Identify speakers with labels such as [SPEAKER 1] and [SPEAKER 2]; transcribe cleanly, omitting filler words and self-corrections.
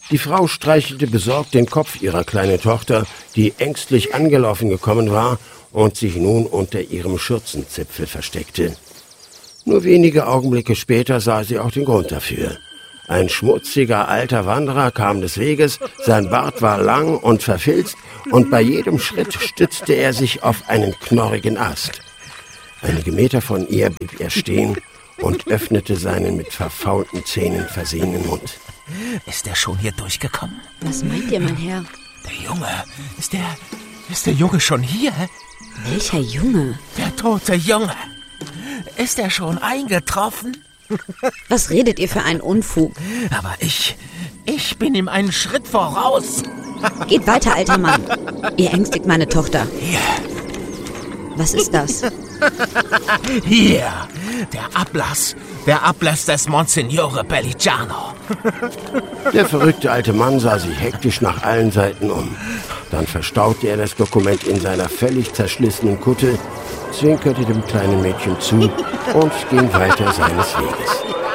[SPEAKER 1] Die Frau streichelte besorgt den Kopf ihrer kleinen Tochter, die ängstlich angelaufen gekommen war und sich nun unter ihrem Schürzenzipfel versteckte. Nur wenige Augenblicke später sah sie auch den Grund dafür. Ein schmutziger alter Wanderer kam des Weges, sein Bart war lang und verfilzt und bei jedem Schritt stützte er sich auf einen knorrigen Ast. Einige Meter von ihr blieb er stehen und öffnete seinen mit verfaulten Zähnen versehenen Mund.
[SPEAKER 2] Ist er schon hier durchgekommen?
[SPEAKER 3] Was meint ihr, mein Herr?
[SPEAKER 2] Der Junge, ist der Junge schon hier?
[SPEAKER 3] Welcher Junge?
[SPEAKER 2] Der tote Junge. Ist er schon eingetroffen?
[SPEAKER 3] Was redet ihr für einen Unfug?
[SPEAKER 2] Aber ich bin ihm einen Schritt voraus.
[SPEAKER 3] Geht weiter, alter Mann. Ihr ängstigt meine Tochter.
[SPEAKER 2] Hier.
[SPEAKER 3] Was ist das?
[SPEAKER 2] Hier, der Ablass des Monsignore Belligiano.
[SPEAKER 1] Der verrückte alte Mann sah sich hektisch nach allen Seiten um. Dann verstaute er das Dokument in seiner völlig zerschlissenen Kutte, zwinkerte dem kleinen Mädchen zu und ging weiter seines Weges.